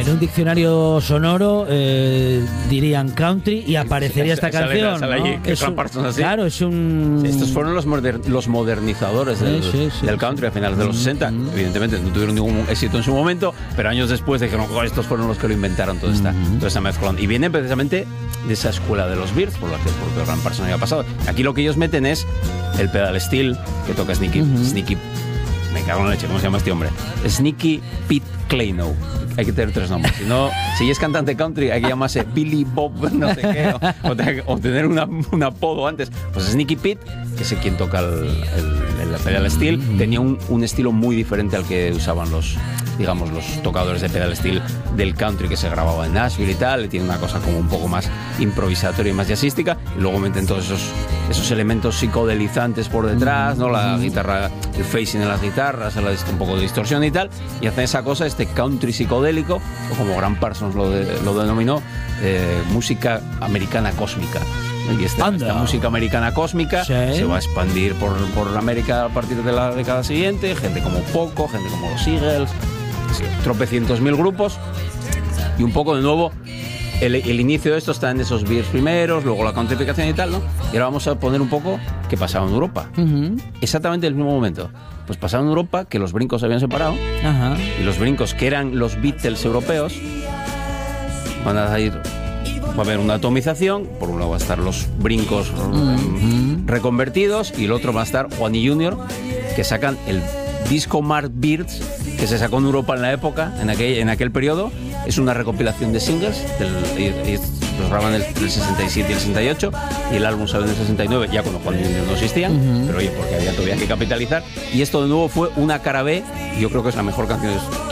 En un diccionario sonoro dirían country y aparecería esta canción, sale ¿no? allí, que Grant Parsons así. Claro, es un... Estos fueron los modernizadores del country a finales de los 60. Evidentemente no tuvieron ningún éxito en su momento, pero años después dijeron, estos fueron los que lo inventaron toda esta mezcla. Y viene precisamente de esa escuela de los Byrds, por la que el propio Grant Parsons había pasado. Aquí lo que ellos meten es el pedal steel que toca Sneaky. Me cago en la leche, ¿cómo se llama este hombre? Sneaky Pete Kleinow. Hay que tener 3 nombres. Si es cantante country, hay que llamarse Billy Bob, no sé qué, o tener un apodo antes. Pues Sneaky Pete, que es quien toca el pedal steel, tenía un estilo muy diferente al que usaban los tocadores de pedal steel del country que se grababa en Nashville y tal. Tiene una cosa como un poco más improvisatoria y más jazzística, y luego meten todos esos elementos psicodelizantes por detrás, ¿no? La guitarra, el phasing en las guitarras, un poco de distorsión y tal, y hacen esa cosa, este country psicodélico, o como Grant Parsons lo denominó, música americana cósmica. Y esta música americana cósmica se va a expandir por América a partir de la década siguiente. Gente como Poco, gente como los Eagles, tropecientos mil grupos. Y un poco de nuevo el inicio de esto está en esos Byrds primeros, luego la countrificación y tal, ¿no? Y ahora vamos a poner un poco qué pasaba en Europa. Exactamente el mismo momento. Pues pasaba en Europa que los brincos se habían separado. Y los brincos, que eran los Beatles europeos, van a ir... Va a haber una atomización. Por un lado va a estar los brincos reconvertidos, y el otro va a estar Juaní Jr., que sacan el disco Mark Byrds, que se sacó en Europa en la época, en aquel periodo. Es una recopilación de singles, los graban el 67 y el 68, y el álbum sale en el 69, ya cuando Juaní Jr. no existían, pero oye, porque había todavía que capitalizar. Y esto de nuevo fue una cara B, y yo creo que es la mejor canción de